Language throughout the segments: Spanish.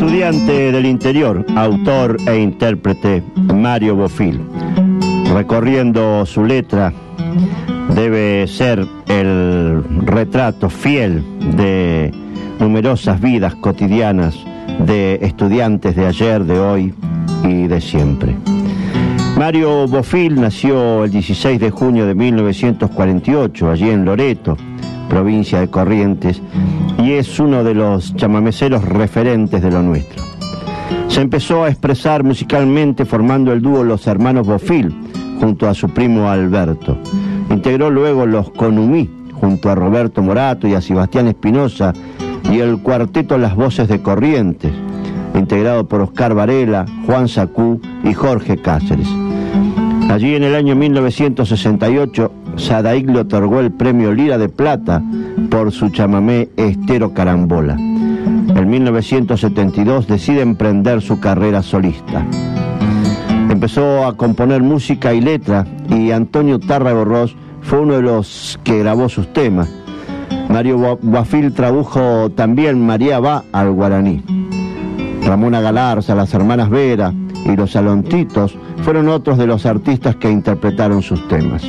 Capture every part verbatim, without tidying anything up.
Estudiante del interior, autor e intérprete Mario Bofill. Recorriendo su letra, debe ser el retrato fiel de numerosas vidas cotidianas de estudiantes de ayer, de hoy y de siempre. Mario Bofill nació el dieciséis de junio de mil novecientos cuarenta y ocho, allí en Loreto, provincia de Corrientes, y es uno de los chamameceros referentes de lo nuestro. Se empezó a expresar musicalmente formando el dúo Los Hermanos Bofill junto a su primo Alberto. Integró luego los Conumí junto a Roberto Morato y a Sebastián Espinosa, y el cuarteto Las Voces de Corrientes, integrado por Oscar Varela, Juan Sacú y Jorge Cáceres. Allí en el año mil novecientos sesenta y ocho, Sadaik le otorgó el premio Lira de Plata por su chamamé Estero Carambola. En mil novecientos setenta y dos decide emprender su carrera solista. Empezó a componer música y letra, y Antonio Tárrago Ross fue uno de los que grabó sus temas. Mario Bofill tradujo también María va al guaraní. Ramona Galarza, las hermanas Vera y los Alontitos fueron otros de los artistas que interpretaron sus temas.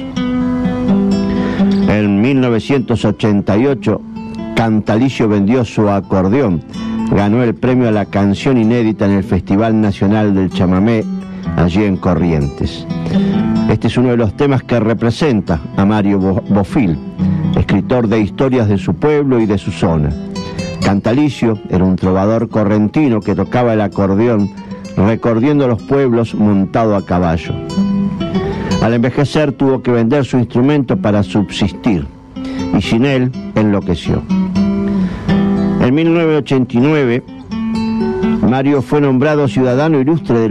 En mil novecientos ochenta y ocho, Cantalicio vendió su acordeón, ganó el premio a la canción inédita en el Festival Nacional del Chamamé, allí en Corrientes. Este es uno de los temas que representa a Mario Bofill, escritor de historias de su pueblo y de su zona. Cantalicio era un trovador correntino que tocaba el acordeón, recorriendo los pueblos montado a caballo. Al envejecer tuvo que vender su instrumento para subsistir, y sin él enloqueció. En mil novecientos ochenta y nueve, Mario fue nombrado ciudadano ilustre de